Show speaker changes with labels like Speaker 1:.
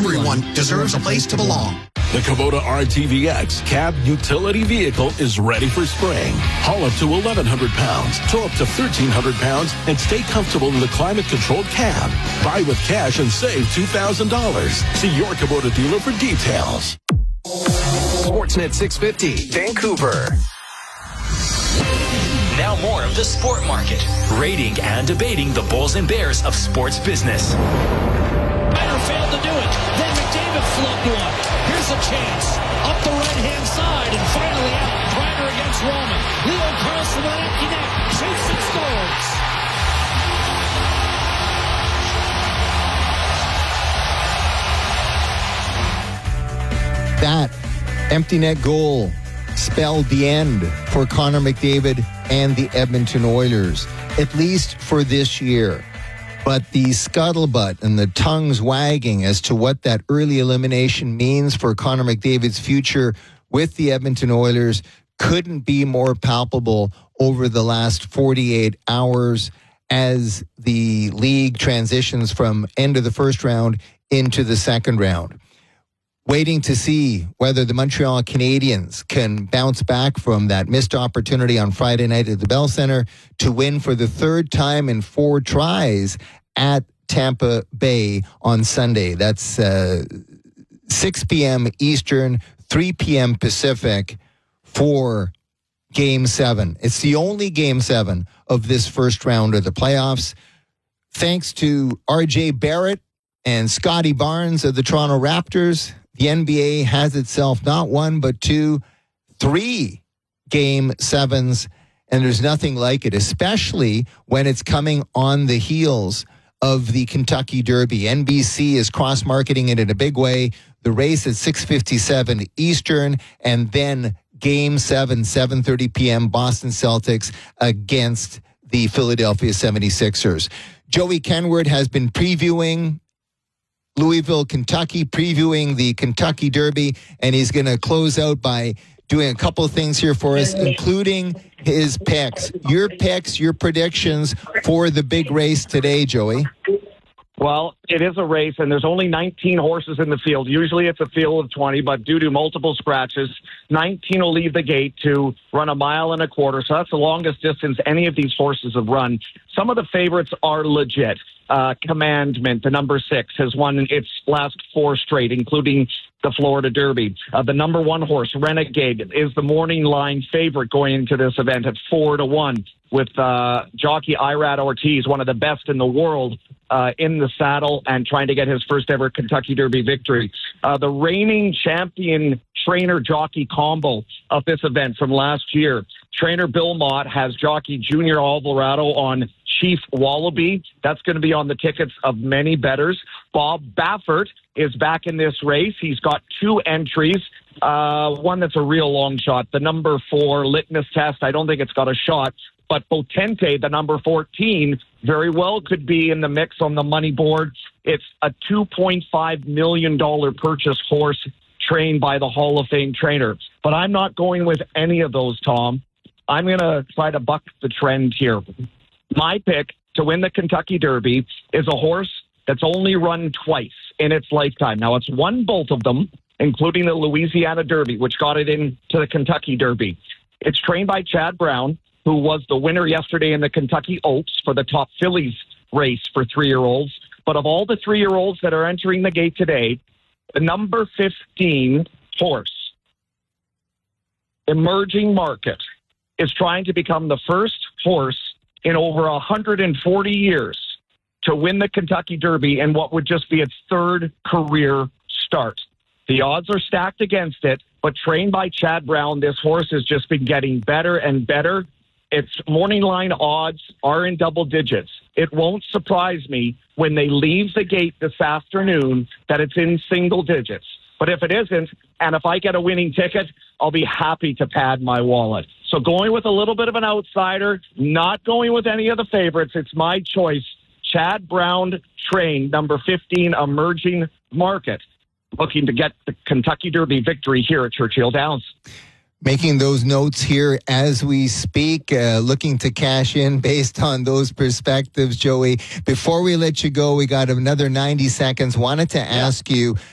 Speaker 1: Everyone deserves a place to belong.
Speaker 2: The Kubota RTVX cab utility vehicle is ready for spring. Haul up to 1,100 pounds, tow up to 1,300 pounds, and stay comfortable in the climate-controlled cab. Buy with cash and save $2,000. See your Kubota dealer for details.
Speaker 3: Sportsnet 650, Vancouver. Now more of the Sport Market, rating and debating the Bulls and Bears of sports business.
Speaker 4: Ryder failed to do it. Then McDavid flubbed one. Here's a chance. Up the right-hand side and finally out. Ryder against Roman. Leo Carlson with an empty net. Shoots and scores.
Speaker 5: That empty net goal spelled the end for Connor McDavid and the Edmonton Oilers, at least for this year. But the scuttlebutt and the tongues wagging as to what that early elimination means for Connor McDavid's future with the Edmonton Oilers couldn't be more palpable over the last 48 hours as the league transitions from end of the first round into the second round. Waiting to see whether the Montreal Canadiens can bounce back from that missed opportunity on Friday night at the Bell Center to win for the third time in 4 tries at Tampa Bay on Sunday. That's 6 p.m. Eastern, 3 p.m. Pacific for Game 7. It's the only Game 7 of this first round of the playoffs. Thanks to R.J. Barrett and Scotty Barnes of the Toronto Raptors, the NBA has itself not 1, but 2, 3 Game 7s, and there's nothing like it, especially when it's coming on the heels of the Kentucky Derby. NBC is cross-marketing it in a big way. The race at 6:57 Eastern, and then Game 7, 7:30 p.m. Boston Celtics against the Philadelphia 76ers. Joey Kenward has been previewing Louisville, Kentucky, previewing the Kentucky Derby, and he's going to close out by doing a couple of things here for us, including his picks. Your picks, your predictions for the big race today, Joey.
Speaker 6: Well, it is a race, and there's only 19 horses in the field. Usually it's a field of 20, but due to multiple scratches, 19 will leave the gate to run 1.25 miles. So that's the longest distance any of these horses have run. Some of the favorites are legit. Commandment, the number 6, has won its last 4 straight, including the Florida Derby. The number 1 horse, Renegade, is the morning line favorite going into this event at 4-1 with jockey Irad Ortiz, one of the best in the world, in the saddle and trying to get his first ever Kentucky Derby victory. The reigning champion trainer-jockey combo of this event from last year, trainer Bill Mott has jockey Junior Alvarado on Chief Wallaby. That's going to be on the tickets of many bettors. Bob Baffert is back in this race. He's got 2 entries. One that's a real long shot. The number 4 Litmus Test, I don't think it's got a shot. But Potente, the number 14, very well could be in the mix on the money board. It's a $2.5 million purchase horse trained by the Hall of Fame trainer. But I'm not going with any of those, Tom. I'm going to try to buck the trend here. My pick to win the Kentucky Derby is a horse that's only run twice in its lifetime. Now, it's won both of them, including the Louisiana Derby, which got it into the Kentucky Derby. It's trained by Chad Brown, who was the winner yesterday in the Kentucky Oaks for the Top Fillies race for 3-year-olds. But of all the 3-year-olds that are entering the gate today, the number 15 horse, Emerging Market, is trying to become the first horse in over 140 years to win the Kentucky Derby in what would just be its 3rd career start. The odds are stacked against it, but trained by Chad Brown, this horse has just been getting better and better. Its morning line odds are in double digits. It won't surprise me when they leave the gate this afternoon that it's in single digits. But if it isn't, and if I get a winning ticket, I'll be happy to pad my wallet. So going with a little bit of an outsider, not going with any of the favorites, it's my choice. Chad Brown trained, number 15, Emerging Market, looking to get the Kentucky Derby victory here at Churchill Downs.
Speaker 5: Making those notes here as we speak, looking to cash in based on those perspectives, Joey. Before we let you go, we got another 90 seconds. Wanted to ask you